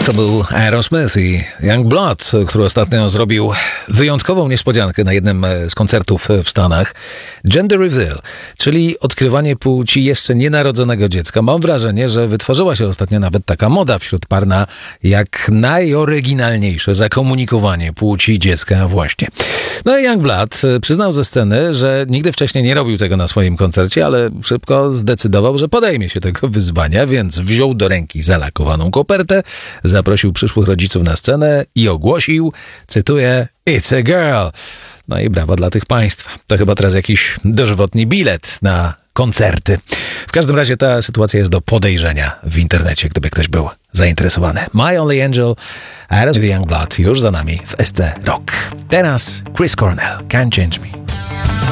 To był Aerosmith i Youngblood, który ostatnio zrobił wyjątkową niespodziankę na jednym z koncertów w Stanach. Gender reveal, czyli odkrywanie płci jeszcze nienarodzonego dziecka. Mam wrażenie, że wytworzyła się ostatnio nawet taka moda wśród par na jak najoryginalniejsze zakomunikowanie płci dziecka właśnie. No i Youngblood przyznał ze sceny, że nigdy wcześniej nie robił tego na swoim koncercie, ale szybko zdecydował, że podejmie się tego wyzwania, więc wziął do ręki zalakowaną kopertę, zaprosił przyszłych rodziców na scenę i ogłosił, cytuję, "It's a girl". No i brawa dla tych państwa. To chyba teraz jakiś dożywotni bilet na koncerty. W każdym razie ta sytuacja jest do podejrzenia w internecie, gdyby ktoś był zainteresowany. My Only Angel, Aerosmith Youngblood już za nami w ST Rock. Teraz Chris Cornell, Can't Change Me.